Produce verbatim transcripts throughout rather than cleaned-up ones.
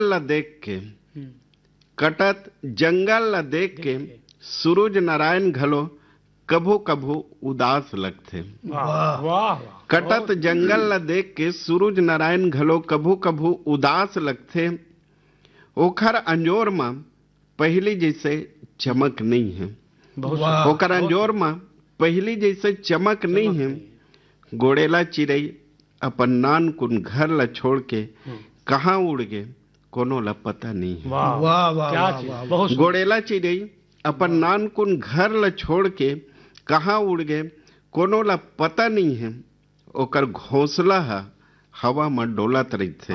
ल देख के कटत जंगल ल देख के सूरज नारायण घलो कभू कभू उदास लगथे। वाह वाह कटत जंगल ल देख के सूरज नारायण घलो कभू कभू उदास लगथे। ओखर अंजोर में पहली जैसे चमक नहीं है। ओखर अंजोर में पहली जैसे चमक नहीं है। गोड़ेला चिड़ई अपन नान कुन घर ला छोड़ के कहाँ उड़ गए कोनो ला पता नहीं है। वाह वाह वाह बहुत गोड़ेला चिड़ई अपन नान कुन घर ला छोड़ के कहाँ उड़ गए कोनो ला पता नहीं है। ओकर घोंसला है हवा में डोलत रहथे।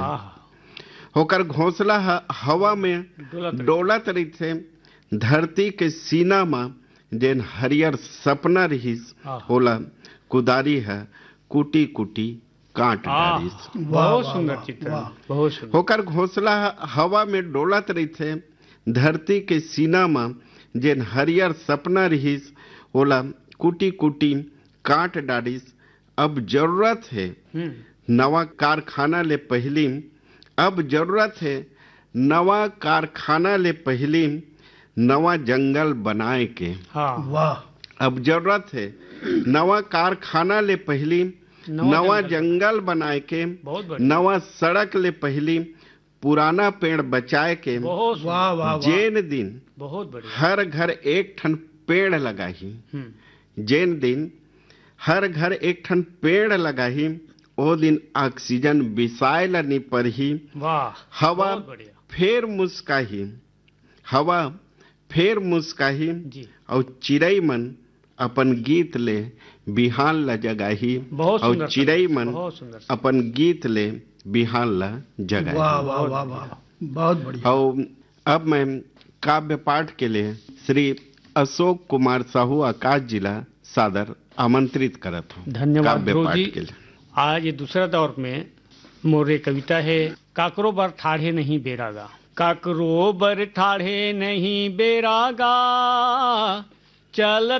ओकर घोंसला है हवा में डोलत रहथे। धरती के सीना में जेन हरियर सपना रहिस होला कुदारी है कुटी कुटी काट डालिस। बहुत सुंदर चित्र बहुत सुंदर। होकर घोंसला हवा में डोलत रहथे। धरती के सीना में जेन हरियर सपना रहिस होला कुटी कुटी काट डालिस। अब जरूरत है नवा कारखाना ले पहली अब जरूरत है नवा कारखाना ले पहली नवा जंगल बनाए के। हाँ वाह अब जरूरत है नवा कारखाना ले पहली नवा जंगल बनाए के। नवा सड़क ले पहली पुराना पेड़ बचाए के। वाह वाह जैन दिन बहुत बढ़िया हर घर एक ठन पेड़ लगाही। जैन दिन हर घर एक ठन पेड़ लगाही ओ दिन ऑक्सीजन बिसाए ला नहीं पड़ही। वाह हवा फेर मुस्काही हवा फेर मुस्काही और चिड़ई मन अपन गीत ले बिहान ला जगाही। और चिड़ई मन अपन गीत ले बिहान ला जगाही। वाह वाह वाह वाह बहुत बढ़िया। और अब मैं काव्य पाठ के लिए श्री अशोक कुमार साहू आकाश जिला सादर आमंत्रित करत हूँ। धन्यवाद गुरु जी। आज ये दूसरा दौर में मोरे कविता है काकरो बर ठाढ़े नहीं बेरागा। काकरो बर ठाढ़े नहीं बेरागा चल